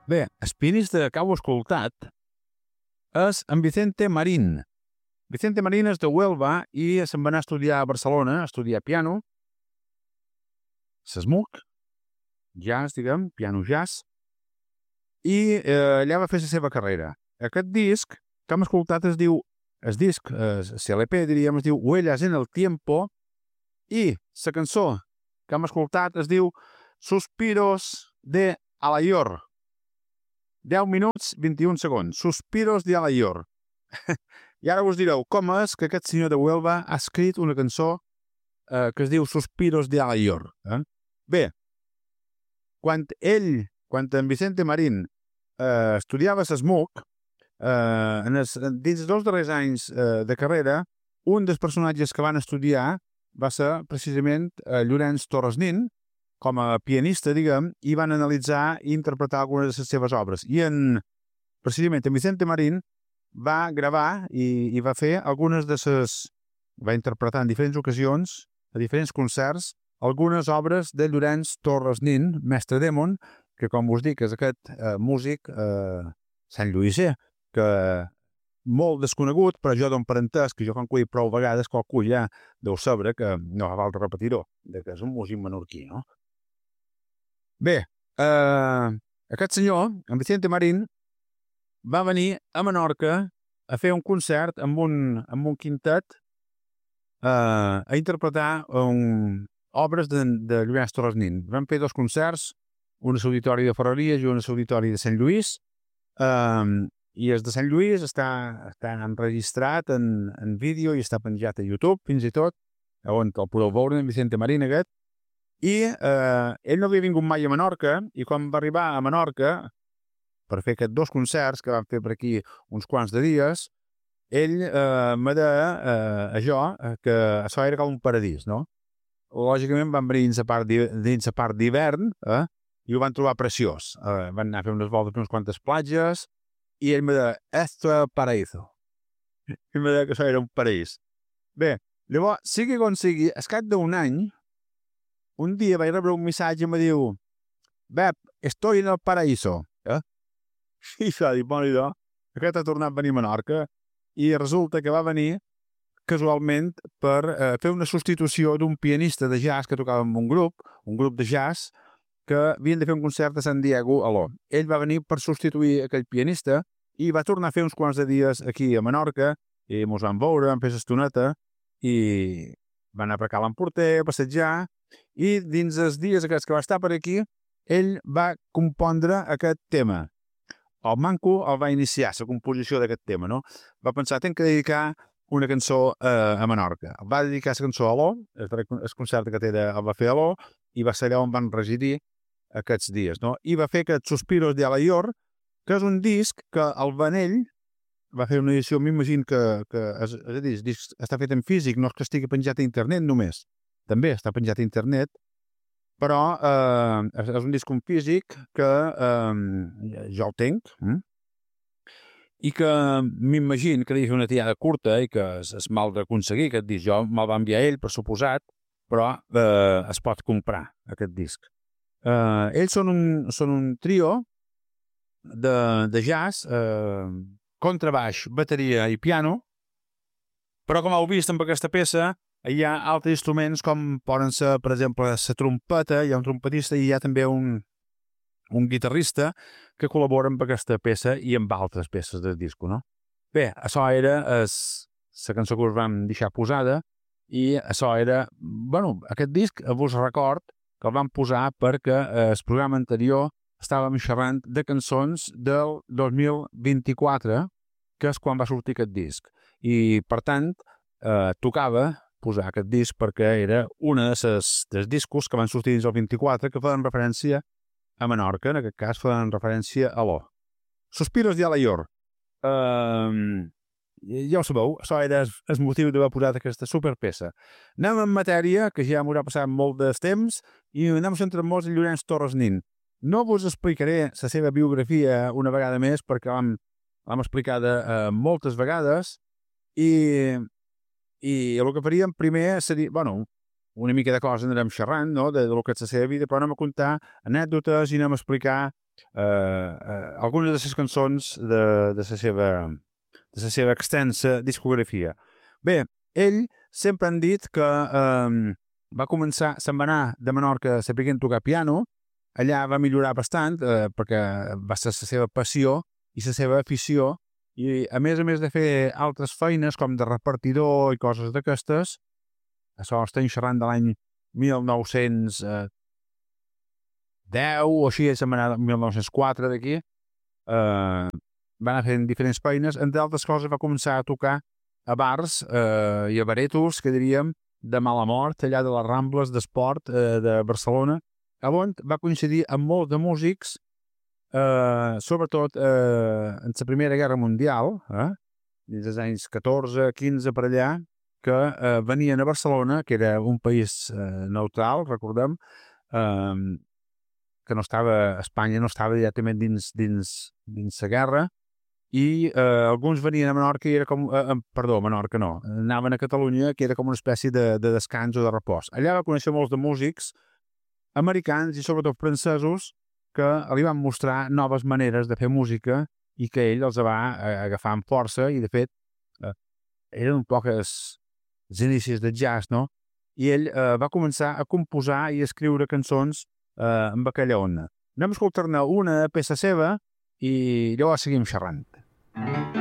Bé, el pianista que heu escoltat és en Vicente Marín. Vicente Marín és de Huelva i se'n va anar a estudiar a Barcelona, a estudiar piano, s'esmuc, jazz, diguem, piano jazz, i allà va fer la seva carrera. Aquest disc que hem escoltat el disc, l'LP, diríem, es diu Huellas en el Tiempo, i la cançó que hem escoltat es diu Suspiros de Alayor. 10 minuts, 21 segons. Suspiros de Alayor. I ara us direu com és que aquest senyor de Huelva ha escrit una cançó que es diu Suspiros de Alayor. Bé, quan en Vicente Marín estudiava l'ESMUC, dins dels darrers anys de carrera, un dels personatges que van estudiar va ser precisament Llorenç Torresnin, com a pianista, diguem, i van analitzar i interpretar algunes de les seves obres. I precisament en Vicente Marín va gravar i va fer algunes de les... va interpretar en diferents ocasions, a diferents concerts, algunes obres de Llorenç Torresnin, mestre Démon, que, com us dic, és aquest músic santlluïser, que molt desconegut, però jo dono per entès, que jo quan ho he dit prou vegades, qualcú ja deu saber que no fa falta repetir-ho, que és un músic menorquí, no? Bé, aquest senyor, en Vicente Marín, va venir a Menorca a fer un concert amb un quintet a interpretar obres de Llorenç Torresnin. Vam fer 2 concerts, un a l'Auditori de Ferreries i un a l'Auditori de Sant Lluís, i el de Sant Lluís està enregistrat en vídeo i està penjat a YouTube, fins i tot, on el podeu veure, en Vicente Marín aquest. I ell no havia vingut mai a Menorca, i quan va arribar a Menorca per fer aquests 2 concerts que van fer per aquí uns quants de dies, ell me deia que això era com un paradís, no? Lògicament van venir dins la part d'hivern i ho van trobar preciós. Van anar a fer unes voltes per unes quantes platges i ell me deia, esto es el paraíso. I me deia que això era un paraís. Bé, llavors, sigui com sigui, al cap d'un any, un dia vaig rebre un missatge i me diu, Bep, estoy en el paraíso. I s'ha dit, bona idea, aquest ha tornat a venir a Menorca i resulta que va venir casualment per fer una substitució d'un pianista de jazz que tocava amb un grup de jazz que havien de fer un concert a San Diego a l'O. Ell va venir per substituir aquell pianista i va tornar a fer uns quants de dies aquí a Menorca i mos vam veure, vam fer l'estoneta i va anar per Cal Emporter, a passejar, i dins els dies aquests que va estar per aquí, ell va compondre aquest tema. El Manco el va iniciar, la composició d'aquest tema, no? Va pensar, tenc que dedicar una cançó a Menorca. Va dedicar la cançó a l'O, el concert que el va fer a l'O, i va ser allà on van residir aquests dies, no? I va fer aquest Suspiros de Alayor, que és un disc que el Vanell va fer una edició, m'imagino que és a dir, el disc està fet en físic, no és que estigui penjat a internet només. També està penjat a internet, però és un disc en físic que jo el tenc, i que m'imagino que és una tirada curta i que és mal d'aconseguir aquest disc. Jo me'l va enviar ell, per suposat, però es pot comprar, aquest disc. Ells són un trio de jazz, contrabaix, bateria i piano, però com heu vist amb aquesta peça hi ha altres instruments com poden ser, per exemple, la trompeta, hi ha un trompetista i hi ha també un guitarrista que col·laboren amb aquesta peça i amb altres peces del disco, no? Bé, això era la cançó que us vam deixar posada i això era, bueno, aquest disc vos record que el vam posar perquè el programa anterior estàvem xerrant de cançons del 2024, que és quan va sortir aquest disc. I, per tant, tocava posar aquest disc perquè era un dels discos que van sortir dins el 24 que feien referència a Menorca, en aquest cas feien referència a l'O. Suspiros de Alayor. Ja ho sabeu, això era el motiu d'haver posat aquesta superpeça. Anem en matèria, que ja m'haurà passat molt de temps, i anem a centrar molt en Llorenç Torresnin. No vos explicaré la seva biografia una vegada més, perquè l'hem explicada moltes vegades, i el que faríem primer seria, bueno, una mica de coses anirem xerrant, no?, de lo que és la seva vida, però anem a contar anècdotes i anem a explicar algunes de les cançons de la seva extensa discografia. Bé, ell sempre han dit que va començar, se'n va anar de Menorca sapiguent tocar piano, allà va millorar bastant perquè va ser la seva passió i la seva afició, i a més de fer altres feines com de repartidor i coses d'aquestes, això estem xerrant de l'any 1910 o així, se'n va anar 1904 d'aquí, va anar fent diferents feines, entre altres coses va començar a tocar a bars i a baretos, que diríem, de mala mort, allà de les Rambles d'Esport de Barcelona, on va coincidir amb molts de músics, sobretot en la Primera Guerra Mundial, des dels anys 14, 15 per allà, que venien a Barcelona, que era un país neutral, recordem, que no estava, Espanya no estava directament dins la guerra, i alguns venien a Menorca i era com, perdó, Menorca no, anaven a Catalunya, que era com una espècie de descans o de repòs. Allà va conèixer molts de músics americans i sobretot francesos que li van mostrar noves maneres de fer música i que ell els va agafar amb força, i de fet eren un poc els inicis del jazz, no? I ell va començar a composar i a escriure cançons amb aquella onda. Anem a escoltar-ne una peça seva i llavors seguim xerrant.